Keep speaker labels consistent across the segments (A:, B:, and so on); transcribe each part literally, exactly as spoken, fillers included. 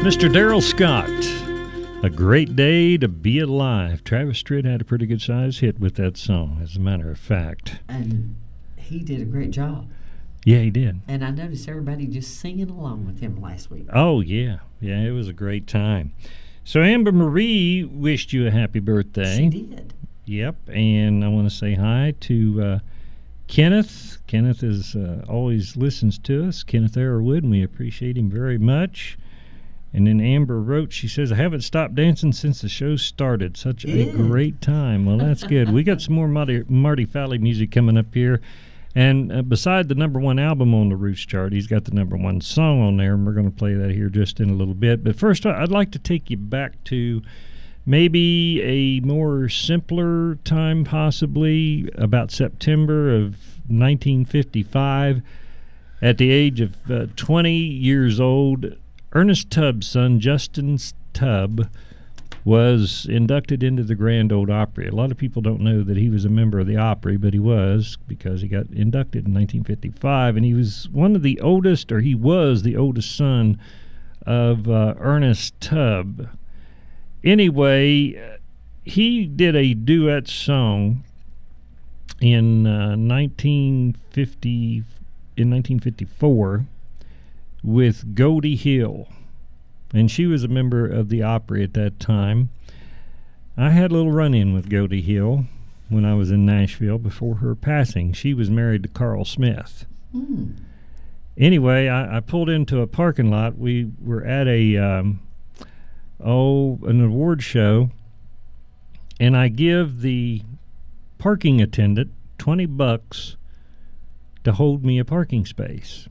A: Mister Darrell Scott, A Great Day to Be Alive. Travis Tritt had a pretty good size hit with that song, as a matter of fact.
B: And he did a great job.
A: Yeah, he did.
B: And I noticed everybody just singing along with him last week.
A: Oh, yeah. Yeah, it was a great time. So Amber Marie wished you a happy birthday.
B: She did.
A: Yep, and I want to say hi to uh, Kenneth. Kenneth is uh, always listens to us, Kenneth Arrowwood, and we appreciate him very much. And then Amber wrote, she says, I haven't stopped dancing since the show started. Such a
B: yeah.
A: great time. Well, that's good. We got some more Marty, Marty Falley music coming up here. And uh, beside the number one album on the Roots chart, he's got the number one song on there, and we're going to play that here just in a little bit. But first, I'd like to take you back to maybe a more simpler time, possibly, about September of nineteen fifty-five. At the age of uh, twenty years old, Ernest Tubb's son, Justin Tubb, was inducted into the Grand Ole Opry. A lot of people don't know that he was a member of the Opry, but he was, because he got inducted in nineteen fifty-five, and he was one of the oldest, or he was the oldest son of uh, Ernest Tubb. Anyway, he did a duet song in uh, nineteen fifty in nineteen fifty-four with Goldie Hill, and she was a member of the Opry at that time. I had a little run-in with Goldie Hill when I was in Nashville before her passing. She was married to Carl Smith.
B: Mm.
A: Anyway, I, I pulled into a parking lot. We were at a um, oh an award show, and I give the parking attendant twenty bucks to hold me a parking space.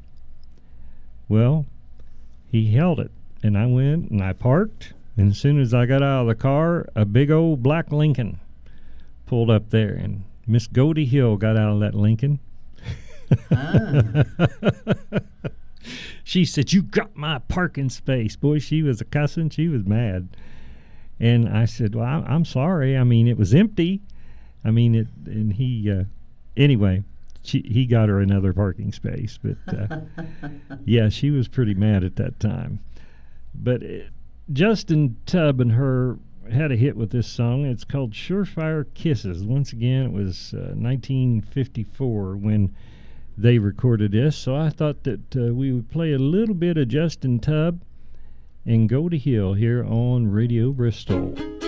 A: Well, he held it, and I went and I parked, and as soon as I got out of the car, a big old black Lincoln pulled up there, and Miss Goldie Hill got out of that Lincoln. Ah. She said, "You got my parking space." Boy, she was a cussing. She was mad. And I said, "Well, I'm sorry. I mean, it was empty." I mean, it, and he, uh, anyway, she, he got her another parking space. But, uh, yeah, she was pretty mad at that time. But it, Justin Tubb and her had a hit with this song. It's called Surefire Kisses. Once again, it was uh, nineteen fifty-four when they recorded this. So I thought that uh, we would play a little bit of Justin Tubb and Goldie Hill here on Radio Bristol.